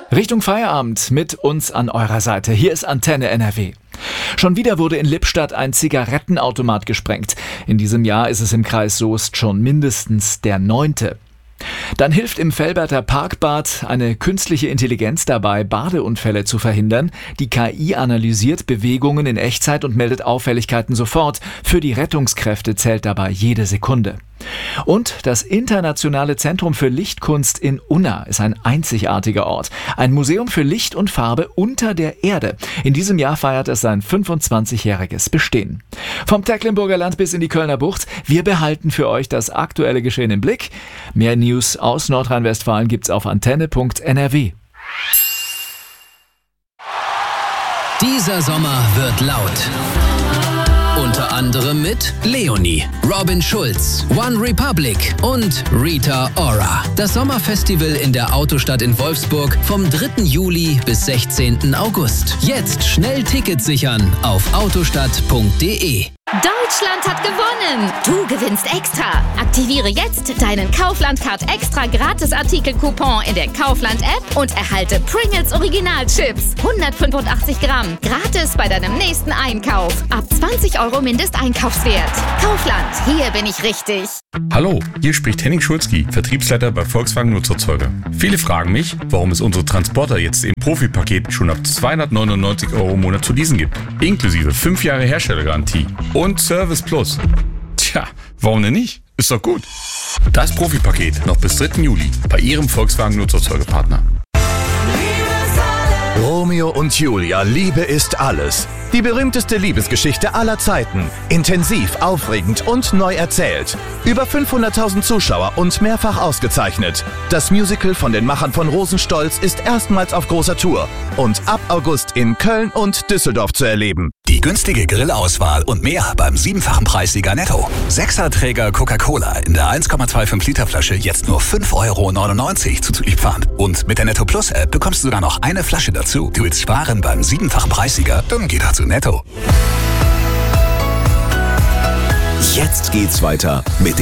Richtung Feierabend mit uns an eurer Seite. Hier ist Antenne NRW. Schon wieder wurde in Lippstadt ein Zigarettenautomat gesprengt. In diesem Jahr ist es im Kreis Soest schon mindestens der 9. Dann hilft im Velberter Parkbad eine künstliche Intelligenz dabei, Badeunfälle zu verhindern. Die KI analysiert Bewegungen in Echtzeit und meldet Auffälligkeiten sofort. Für die Rettungskräfte zählt dabei jede Sekunde. Und das Internationale Zentrum für Lichtkunst in Unna ist ein einzigartiger Ort. Ein Museum für Licht und Farbe unter der Erde. In diesem Jahr feiert es sein 25-jähriges Bestehen. Vom Tecklenburger Land bis in die Kölner Bucht. Wir behalten für euch das aktuelle Geschehen im Blick. Mehr News aus Nordrhein-Westfalen gibt's auf antenne.nrw. Dieser Sommer wird laut. Unter anderem mit Leonie, Robin Schulz, One Republic und Rita Ora. Das Sommerfestival in der Autostadt in Wolfsburg vom 3. Juli bis 16. August. Jetzt schnell Tickets sichern auf autostadt.de. Deutschland hat gewonnen! Du gewinnst extra! Aktiviere jetzt deinen Kaufland-Card extra Gratis-Artikel-Coupon in der Kaufland-App und erhalte Pringles Original-Chips. 185 Gramm. Gratis bei deinem nächsten Einkauf. Ab 20 € Mindesteinkaufswert. Kaufland, hier bin ich richtig. Hallo, hier spricht Henning Schulzki, Vertriebsleiter bei Volkswagen Nutzerzeuger. Viele fragen mich, warum es unsere Transporter jetzt im Profi-Paket schon ab 299 € im Monat zu leasen gibt. Inklusive 5 Jahre Herstellergarantie und Service Plus. Tja, warum denn nicht? Ist doch gut. Das Profi-Paket noch bis 3. Juli bei Ihrem Volkswagen Nutzerzeugerpartner. Romeo und Julia, Liebe ist alles. Die berühmteste Liebesgeschichte aller Zeiten. Intensiv, aufregend und neu erzählt. Über 500.000 Zuschauer und mehrfach ausgezeichnet. Das Musical von den Machern von Rosenstolz ist erstmals auf großer Tour und ab August in Köln und Düsseldorf zu erleben. Die günstige Grillauswahl und mehr beim 7-fachen Preissieger Netto. 6er-Träger Coca-Cola in der 1,25 Liter Flasche jetzt nur 5,99 € zuzüglich Pfand. Und mit der Netto Plus App bekommst du sogar noch eine Flasche dazu. Du willst sparen beim 7-fachen Preissieger? Dann geh doch zu Netto. Jetzt geht's weiter mit